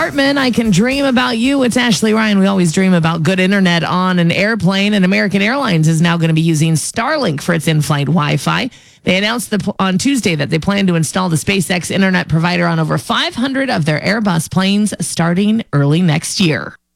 Hartman, I can dream about you. It's Ashley Ryan. We always dream about good internet on an airplane, and American Airlines is now going to be using Starlink for its in-flight Wi-Fi. They announced on Tuesday that they plan to install the SpaceX internet provider on over 500 of their Airbus planes starting early next year.